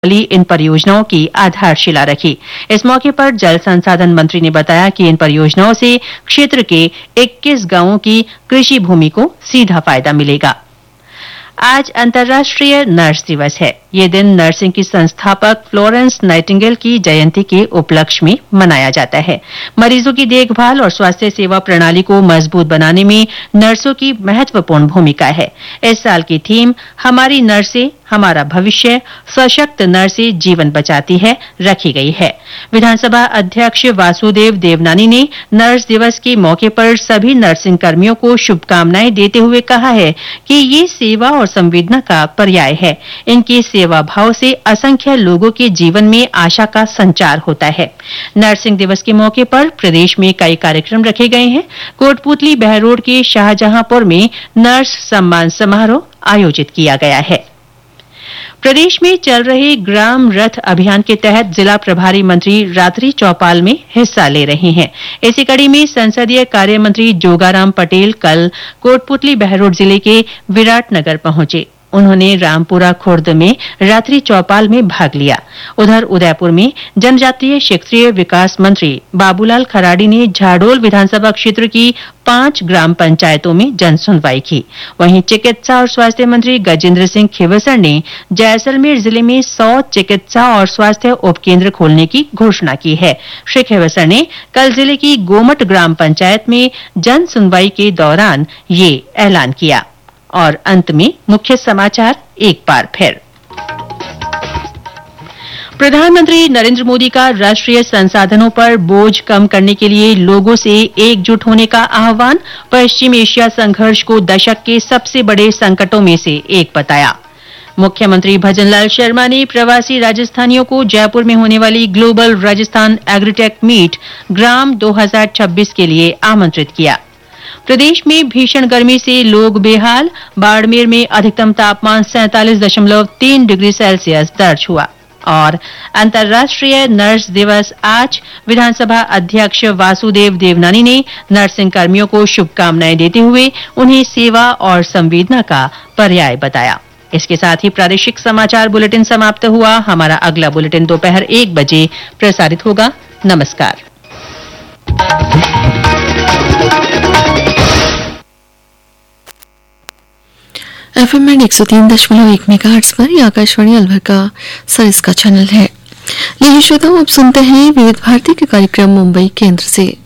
वाली इन परियोजनाओं की आधारशिला रखी। इस मौके पर जल संसाधन मंत्री ने बताया कि इन परियोजनाओं से क्षेत्र के 21 गांवों की कृषि भूमि को सीधा फायदा मिलेगा। आज अंतर्राष्ट्रीय नर्स दिवस है। ये दिन नर्सिंग की संस्थापक फ्लोरेंस नाइटिंगेल की जयंती के उपलक्ष्य में मनाया जाता है। मरीजों की देखभाल और स्वास्थ्य सेवा प्रणाली को मजबूत बनाने में नर्सों की महत्वपूर्ण भूमिका है। इस साल की थीम हमारी नर्सें हमारा भविष्य, सशक्त नर्सें जीवन बचाती है रखी गई है। विधानसभा अध्यक्ष वासुदेव देवनानी ने नर्स दिवस के मौके पर सभी नर्सिंग कर्मियों को शुभकामनाएं देते हुए कहा है कि ये सेवा और संवेदना का पर्याय है। इनके सेवा भाव से असंख्य लोगों के जीवन में आशा का संचार होता है। नर्सिंग दिवस के मौके पर प्रदेश में कई कार्यक्रम रखे गए हैं। कोटपुतली बहरोड के शाहजहांपुर में नर्स सम्मान समारोह आयोजित किया गया है। प्रदेश में चल रहे ग्राम रथ अभियान के तहत जिला प्रभारी मंत्री रात्रि चौपाल में हिस्सा ले रहे हैं। इसी कड़ी में संसदीय कार्य मंत्री जोगाराम पटेल कल कोटपुतली बहरोड जिले के विराटनगर पहुंचे। उन्होंने रामपुरा खुर्द में रात्रि चौपाल में भाग लिया। उधर उदयपुर में जनजातीय क्षेत्रीय विकास मंत्री बाबूलाल खराड़ी ने झाडोल विधानसभा क्षेत्र की 5 ग्राम पंचायतों में जन सुनवाई की। वहीं चिकित्सा और स्वास्थ्य मंत्री गजेंद्र सिंह खींवसर ने जैसलमेर जिले में 100 चिकित्सा और स्वास्थ्य उपकेंद्र खोलने की घोषणा की है। श्री खींवसर ने कल जिले की गोमट ग्राम पंचायत में जन सुनवाई के दौरान ये ऐलान किया। और अंत में मुख्य समाचार एक बार फिर। प्रधानमंत्री नरेंद्र मोदी का राष्ट्रीय संसाधनों पर बोझ कम करने के लिए लोगों से एकजुट होने का आह्वान। पश्चिम एशिया संघर्ष को दशक के सबसे बड़े संकटों में से एक बताया। मुख्यमंत्री भजनलाल शर्मा ने प्रवासी राजस्थानियों को जयपुर में होने वाली ग्लोबल राजस्थान एग्रीटेक मीट ग्राम 2026 के लिए आमंत्रित किया। प्रदेश में भीषण गर्मी से लोग बेहाल। बाड़मेर में अधिकतम तापमान 47.3 डिग्री सेल्सियस दर्ज हुआ। और अंतर्राष्ट्रीय नर्स दिवस आज। विधानसभा अध्यक्ष वासुदेव देवनानी ने नर्सिंग कर्मियों को शुभकामनाएं देते हुए उन्हें सेवा और संवेदना का पर्याय बताया। इसके साथ ही प्रादेशिक समाचार बुलेटिन समाप्त हुआ। हमारा अगला बुलेटिन दोपहर 1 बजे प्रसारित होगा। नमस्कार। FM में 103.1 मेगाहर्ट्ज पर यह आकाशवाणी अलवर का सरिस्का चैनल है। यही श्रोताओं, अब सुनते हैं विविध भारती के कार्यक्रम मुंबई केंद्र से।